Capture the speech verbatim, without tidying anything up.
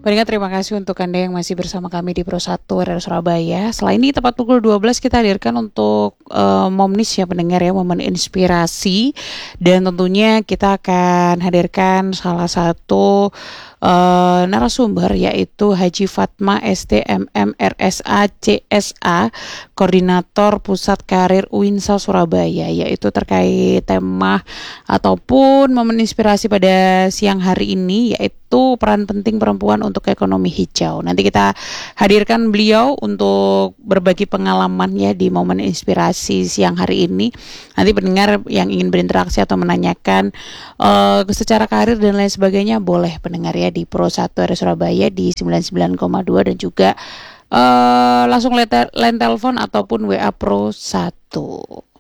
Pendengar, terima kasih untuk Anda yang masih bersama kami di Pro satu R R Surabaya. Setelah ini tepat pukul dua belas kita hadirkan untuk uh, Momnis ya pendengar ya, momen inspirasi. Dan tentunya kita akan hadirkan salah satu uh, narasumber, yaitu Haji Fatma S T M M R S A C S A, Koordinator Pusat Karir Uinsal Surabaya, yaitu terkait tema ataupun momen inspirasi pada siang hari ini, yaitu peran penting perempuan untuk ekonomi hijau. Nanti kita hadirkan beliau untuk berbagi pengalaman ya di momen inspirasi siang hari ini. Nanti pendengar yang ingin berinteraksi atau menanyakan uh, secara karir dan lain sebagainya, boleh pendengar ya di Pro satu R Surabaya di sembilan puluh sembilan koma dua dan juga uh, langsung line telepon ataupun W A Pro satu.